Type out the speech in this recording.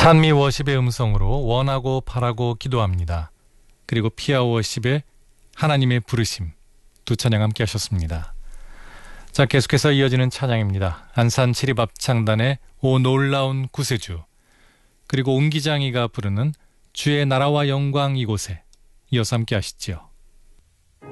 찬미 워십의 음성으로 원하고 바라고 기도합니다. 그리고 피아 워십의 하나님의 부르심, 두 찬양 함께 하셨습니다. 자, 계속해서 이어지는 찬양입니다. 안산 지리합창단의 오 놀라운 구세주, 그리고 옹기장이가 부르는 주의 나라와 영광 이곳에, 이어서 함께 하시죠.